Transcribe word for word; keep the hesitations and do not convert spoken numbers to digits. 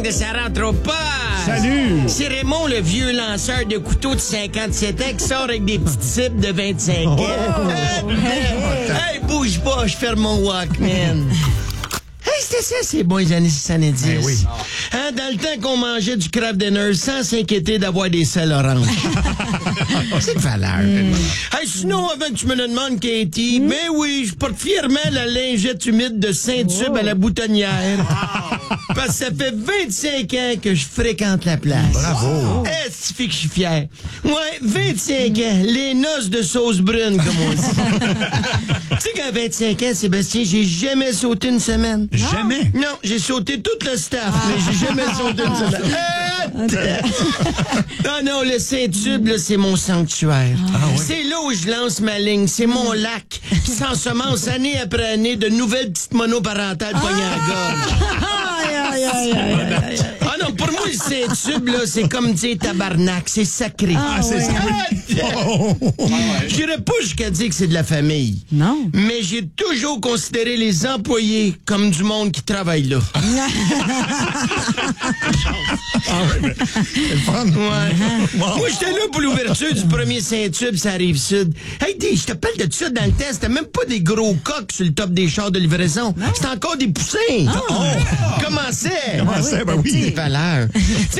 de Ça rentre au pas. Salut! C'est Raymond, le vieux lanceur de couteaux de cinquante-sept ans qui sort avec des petits types de vingt-cinq ans. Oh. Hey, hey, bouge pas, je ferme mon Walkman. Hey, c'était ça, ces bons années soixante-dix. Ben oui. Hein, dans le temps qu'on mangeait du Kraft Dinner sans s'inquiéter d'avoir des sels oranges. C'est de valeur. Mm. Hey, sinon, avant que tu me le demandes, Katie, mm. ben oui, je porte fièrement la lingette humide de Saint-Tube oh. à la boutonnière. Parce que ça fait vingt-cinq ans que je fréquente la place. Bravo! Eh, ça fait que je suis fier. Ouais, vingt-cinq ans, les noces de sauce brune, comme on dit. Tu sais qu'à vingt-cinq ans, Sébastien, j'ai jamais sauté une semaine. Jamais? Non, j'ai sauté tout le staff, ah. mais j'ai jamais sauté une semaine. Non, non, le Saint-Tube, là, c'est mon sanctuaire. Ah, oui. C'est là où je lance ma ligne. C'est mon lac. Puis ça ensemence année après année de nouvelles petites monoparentales ah. poignées à la gorge. Aïe, aïe, aïe, aïe, aïe. Ah non, pour moi, le Saint-Tube, là, c'est comme dire tabarnak. C'est sacré. Ah, c'est sacré. Je dirais pas jusqu'à dire que c'est de la famille. Non. Mais j'ai toujours considéré les employés comme du monde qui travaille là. Ah ouais, mais c'est le fun. Ouais. Wow. Moi, j'étais là pour l'ouverture du premier Saint-Tube, ça arrive sud. Hey, je te parle de ça dans le temps. C'était même pas des gros coques sur le top des chars de livraison. C'était encore des poussins. Oh. Comment c'est? Comment c'est? Ben oui. Valeur.